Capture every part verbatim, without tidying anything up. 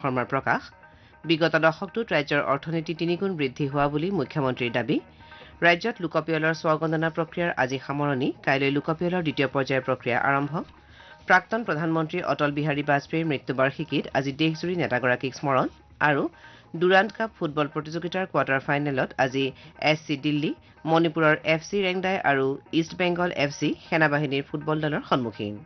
বিশ্বকৰ্মাৰ প্ৰকাশ বিগত দশকটোত ৰাজ্যৰ অৰ্থনীতি তিনিগুণ বৃদ্ধি হোৱা বুলি মুখ্যমন্ত্ৰীৰ দাবী ৰাজ্যত লোকপিয়লৰ স্বগণনা প্ৰক্ৰিয়াৰ আজি সামৰণি কাইলৈ লোকপিয়লৰ দ্বিতীয় পৰ্যায়ৰ প্ৰক্ৰিয়া আৰম্ভ প্ৰাক্তন প্ৰধানমন্ত্ৰী অটল বিহাৰী বাজপেয়ীৰ মৃত্যুবাৰ্ষিকীত আজি দেশজুৰি নেতাগৰাকীক স্মৰণ আৰু ডুৰাণ্ড কাপ ফুটবল প্ৰতিযোগিতাৰ কোৱাৰ্টাৰ ফাইনেলত আজি এছ চি দিল্লী মণিপুৰৰ এফ চি ৰেংদাই আৰু ইষ্ট বেংগল এফ চি সেনাবাহিনীৰ ফুটবল দলৰ সন্মুখীন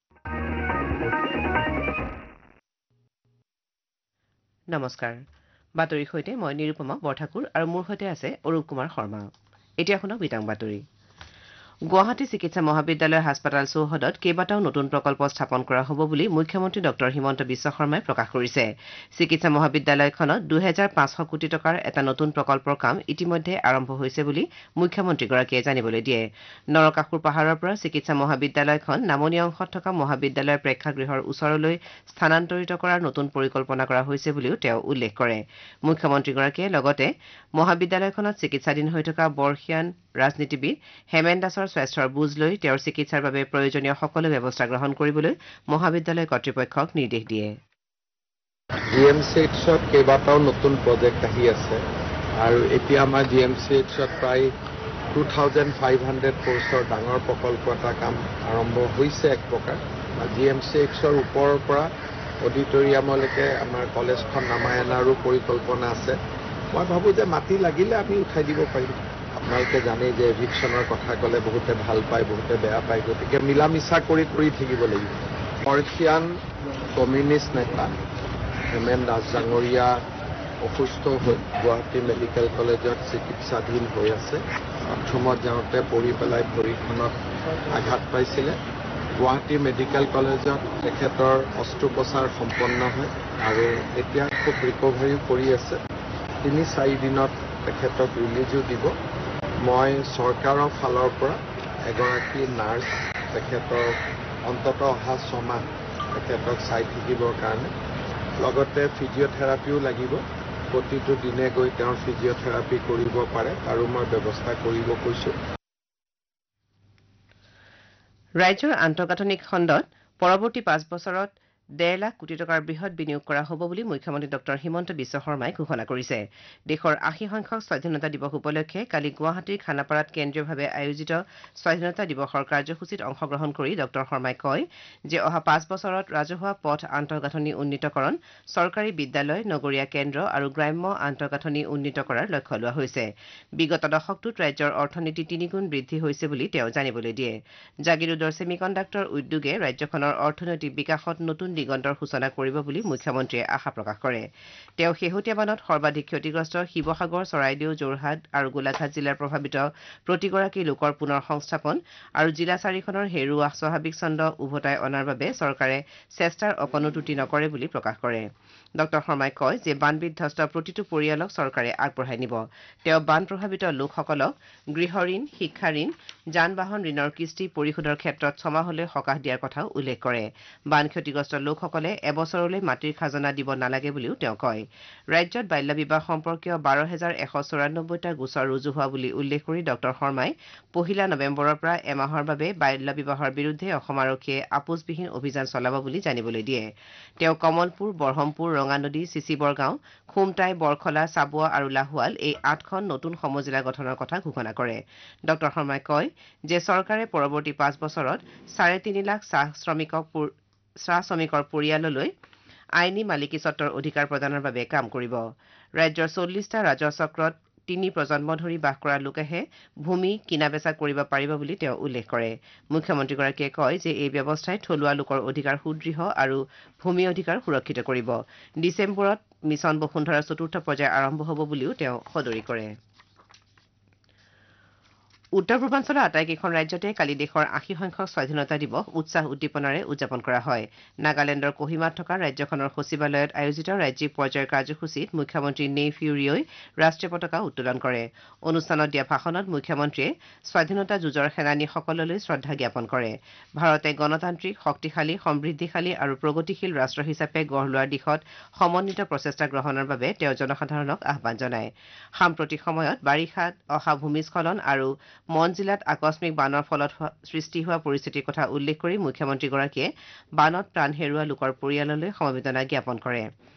নমস্কাৰ বাতৰিৰ সৈতে মই নিৰুপমা বৰঠাকুৰ আৰু মোৰ সৈতে আছে অৰূপ কুমাৰ শৰ্মা এতিয়া শুনক বিতং বাতৰি গুৱাহাটী চিকিৎসা মহাবিদ্যালয় হাস্পতাল চৌহদত কেইবাটাও নতুন প্ৰকল্প স্থাপন কৰা হ'ব বুলি মুখ্যমন্ত্ৰী ডক্টৰ হিমন্ত বিশ্ব শৰ্মাই প্ৰকাশ কৰিছে চিকিৎসা মহাবিদ্যালয়খনত দুহেজাৰ পাঁচশ কোটি টকাৰ এটা নতুন প্ৰকল্পৰ কাম ইতিমধ্যে আৰম্ভ হৈছে বুলি মুখ্যমন্ত্ৰীগৰাকীয়ে জানিবলৈ দিয়ে নৰকাসুৰ পাহাৰৰ পৰা চিকিৎসা মহাবিদ্যালয়খন নামনি অংশত থকা মহাবিদ্যালয়ৰ প্ৰেক্ষাগৃহৰ ওচৰলৈ স্থানান্তৰিত কৰাৰ নতুন পৰিকল্পনা কৰা হৈছে বুলিও তেওঁ উল্লেখ কৰে মুখ্যমন্ত্ৰীগৰাকীয়ে লগতে মহাবিদ্যালয়খনত চিকিৎসাধীন হৈ থকা বৰ্ষীয়ান ৰাজনীতিবিদ হেমেন দাসৰ স্বাস্থ্যৰ বুজ লৈ তেওঁৰ চিকিৎসাৰ বাবে প্ৰয়োজনীয় সকলো ব্যৱস্থা গ্ৰহণ কৰিবলৈ মহাবিদ্যালয় কৰ্তৃপক্ষক নিৰ্দেশ দিয়ে জি এম চি এইচত কেইবাটাও নতুন প্ৰজেক্ট আহি আছে আৰু এতিয়া আমাৰ জি এম চি এইচত প্ৰায় টু থাউজেণ্ড ফাইভ হাণ্ড্ৰেড কোৰ্চৰ ডাঙৰ প্ৰকল্প এটা কাম আৰম্ভ হৈছে এক প্ৰকাৰ জি এম চি এইচৰ ওপৰৰ পৰা অডিটৰিয়ামলৈকে আমাৰ কলেজখন নামাই অনাৰো পৰিকল্পনা আছে মই ভাবোঁ যে মাটি লাগিলে আমি উঠাই দিব পাৰিম আপোনালোকে জানে যে এভিকশ্যনৰ কথা ক'লে বহুতে ভাল পায় বহুতে বেয়া পায় গতিকে মিলা মিছা কৰি কৰি থাকিব লাগিব বৰ্ষীয়ান কমিউনিষ্ট নেতা হেমেন দাস ডাঙৰীয়া অসুস্থ হৈ গুৱাহাটী মেডিকেল কলেজত চিকিৎসাধীন হৈ আছে বাথৰুমত যাওঁতে পৰি পেলাই ভৰিখনত আঘাত পাইছিলে গুৱাহাটী মেডিকেল কলেজত তেখেতৰ অস্ত্ৰোপচাৰ সম্পন্ন হয় আৰু এতিয়া খুব ৰিকভাৰীও কৰি আছে তিনি চাৰি দিনত তেখেতক ৰিলিজো দিব মই চৰকাৰৰ ফালৰ পৰা এগৰাকী নাৰ্ছ তেখেতৰ অন্তত অহা ছমাহ তেখেতক চাই থাকিবৰ কাৰণে লগতে ফিজিঅ'থেৰাপিও লাগিব প্ৰতিটো দিনে গৈ তেওঁৰ ফিজিঅ'থেৰাপি কৰিব পাৰে আৰু মই ব্যৱস্থা কৰিব কৈছোঁ ৰাজ্যৰ আন্তঃগাঁথনি খণ্ডত পৰৱৰ্তী পাঁচ বছৰত ডেৰ লাখ কোটি টকাৰ বৃহৎ বিনিয়োগ কৰা হ'ব বুলি মুখ্যমন্ত্ৰী ডক্টৰ হিমন্ত বিশ্ব শৰ্মাই ঘোষণা কৰিছে দেশৰ আশী সংখ্যক স্বাধীনতা দিৱস উপলক্ষে কালি গুৱাহাটীৰ খানাপাৰাত কেন্দ্ৰীয়ভাৱে আয়োজিত স্বাধীনতা দিৱসৰ কাৰ্যসূচীত অংশগ্ৰহণ কৰি ডক্টৰ শৰ্মাই কয় যে অহা পাঁচ বছৰত ৰাজহুৱা পথ আন্তঃগাঁথনি উন্নীতকৰণ চৰকাৰী বিদ্যালয় নগৰীয়া কেন্দ্ৰ আৰু গ্ৰাম্য আন্তঃগাঁথনি উন্নীত কৰাৰ লক্ষ্য লোৱা হৈছে বিগত দশকটোত ৰাজ্যৰ অৰ্থনীতি তিনিগুণ বৃদ্ধি হৈছে বুলি তেওঁ জানিবলৈ দিয়ে জাগিৰোডৰ ছেমিকণ্ডাক্টৰ উদ্যোগে ৰাজ্যখনৰ অৰ্থনৈতিক বিকাশত নতুন দিগন্তৰ সূচনা কৰিব বুলি মুখ্যমন্ত্ৰীয়ে আশা প্ৰকাশ কৰে তেওঁ শেহতীয়াবানত সৰ্বাধিক ক্ষতিগ্ৰস্ত শিৱসাগৰ চৰাইদেউ যোৰহাট আৰু গোলাঘাট জিলাৰ প্ৰভাৱিত প্ৰতিগৰাকী লোকৰ পুনৰ সংস্থাপন আৰু জিলা চাৰিখনৰ হেৰুওৱা স্বাভাৱিক ছন্দ উভতাই অনাৰ বাবে চৰকাৰে চেষ্টাৰ অকণো ত্ৰুটি নকৰে বুলি প্ৰকাশ কৰে ডক্টৰ শৰ্মাই কয় যে বান বিধ্বস্ত প্ৰতিটো পৰিয়ালক চৰকাৰে আগবঢ়াই নিব তেওঁ বান প্ৰভাৱিত লোকসকলক গৃহ ঋণ শিক্ষা ঋণ যান বাহন ঋণৰ কিস্তি পৰিশোধৰ ক্ষেত্ৰত ছমাহলৈ সকাহ দিয়াৰ কথাও উল্লেখ কৰে বান ক্ষতিগ্ৰস্ত লোকসকলে এবছৰলৈ মাটিৰ খাজনা দিব নালাগে বুলিও তেওঁ কয় ৰাজ্যত বাল্য বিবাহ সম্পৰ্কীয় বাৰ হাজাৰ এশ চৌৰান্নব্বৈটা গোচৰ ৰুজু হোৱা বুলি উল্লেখ কৰি ডক্টৰ শৰ্মাই পহিলা নৱেম্বৰৰ পৰা এমাহৰ বাবে বাল্য বিবাহৰ বিৰুদ্ধে অসম আৰক্ষীয়ে আপোচবিহীন অভিযান চলাব বুলি জানিবলৈ দিয়ে তেওঁ কমলপুৰ বৰহমপুৰ ৰঙানদী চিচিবৰ গাঁও খুমটাই বৰখলা চাবুৱা আৰু লাহোৱাল এই আঠখন নতুন সমজিলা গঠনৰ কথা ঘোষণা কৰে ডক্টৰ শৰ্মাই কয় যে চৰকাৰে পৰৱৰ্তী পাঁচ বছৰত চাৰে তিনি লাখ চাহ শ্ৰমিকক চাহ শ্ৰমিকৰ পৰিয়াললৈ আইনী মালিকী স্বত্বৰ অধিকাৰ প্ৰদানৰ বাবে কাম কৰিব ৰাজ্যৰ চল্লিছটা ৰাজহ চক্ৰত তিনি প্ৰজন্ম ধৰি বাস কৰা লোকেহে ভূমি কিনা বেচা কৰিব পাৰিব বুলি তেওঁ উল্লেখ কৰে মুখ্যমন্ত্ৰীগৰাকীয়ে কয় যে এই ব্যৱস্থাই থলুৱা লোকৰ অধিকাৰ সুদৃঢ় আৰু ভূমি অধিকাৰ সুৰক্ষিত কৰিব ডিচেম্বৰত মিছন বসুন্ধৰাৰ চতুৰ্থ পৰ্যায় আৰম্ভ হ'ব বুলিও তেওঁ সদৰি কৰে উত্তৰ পূৰ্বাঞ্চলৰ আটাইকেইখন ৰাজ্যতে কালি দেশৰ আশী সংখ্যক স্বাধীনতা দিৱস উৎসাহ উদ্দীপনাৰে উদযাপন কৰা হয় নাগালেণ্ডৰ কোহিমাত থকা ৰাজ্যখনৰ সচিবালয়ত আয়োজিত ৰাজ্যিক পৰ্যায়ৰ কাৰ্যসূচীত মুখ্যমন্ত্ৰী নেইফিউ ৰিঅই ৰাষ্ট্ৰীয় পতাকা উত্তোলন কৰে অনুষ্ঠানত দিয়া ভাষণত মুখ্যমন্ত্ৰীয়ে স্বাধীনতা যুঁজৰ সেনানীসকললৈ শ্ৰদ্ধা জ্ঞাপন কৰে ভাৰতে গণতান্ত্ৰিক শক্তিশালী সমৃদ্ধিশালী আৰু প্ৰগতিশীল ৰাষ্ট্ৰ হিচাপে গঢ় লোৱাৰ দিশত সমন্বিত প্ৰচেষ্টা গ্ৰহণৰ বাবে তেওঁ জনসাধাৰণক আহ্বান জনায় সাম্প্ৰতিক সময়ত বাৰিষাত অহা ভূমিস্খলন আৰু মন জিলাত আকস্মিক বানৰ ফলত সৃষ্টি হোৱা পৰিস্থিতিৰ কথা উল্লেখ কৰি মুখ্যমন্ত্ৰীগৰাকীয়ে বানত প্ৰাণ হেৰুওৱা লোকৰ পৰিয়াললৈ সমবেদনা জ্ঞাপন কৰে